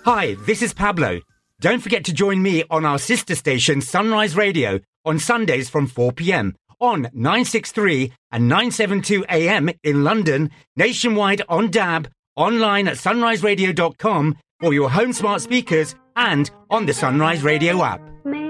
Hi, this is Pablo. Don't forget to join me on our sister station Sunrise Radio on Sundays from 4 p.m. on 963 and 972 AM in London, nationwide on DAB, online at sunriseradio.com for your home smart speakers and on the Sunrise Radio app.